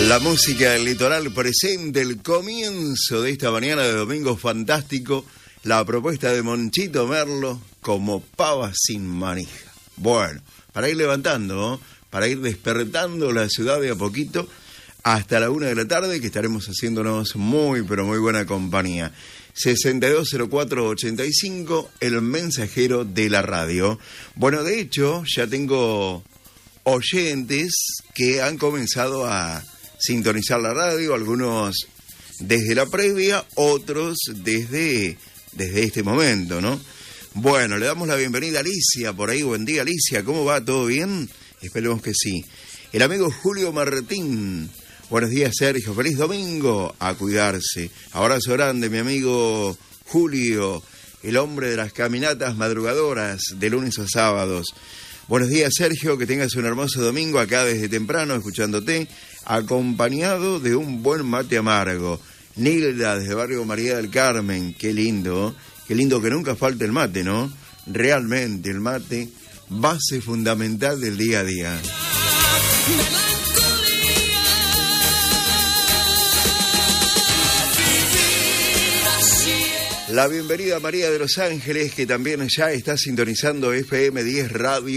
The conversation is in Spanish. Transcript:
La música del litoral presente, el comienzo de esta mañana de domingo fantástico, la propuesta de Monchito Merlo como pava sin manija. Bueno, para ir levantando, ¿no? Para ir despertando la ciudad de a poquito hasta la 1 de la tarde, que estaremos haciéndonos muy, pero muy buena compañía. 620485, el mensajero de la radio. Bueno, de hecho, ya tengo oyentes que han comenzado a sintonizar la radio, algunos desde la previa, otros desde este momento, ¿no? Bueno, le damos la bienvenida a Alicia, por ahí. Buen día, Alicia, ¿cómo va? ¿Todo bien? Esperemos que sí. El amigo Julio Martín, buenos días, Sergio, feliz domingo, a cuidarse. Abrazo grande, mi amigo Julio, el hombre de las caminatas madrugadoras de lunes a sábados. Buenos días, Sergio, que tengas un hermoso domingo acá desde temprano, escuchándote, acompañado de un buen mate amargo. Nilda, desde Barrio María del Carmen, qué lindo que nunca falte el mate, ¿no? Realmente el mate, base fundamental del día a día. La bienvenida a María de Los Ángeles, que también ya está sintonizando FM 10 Radio.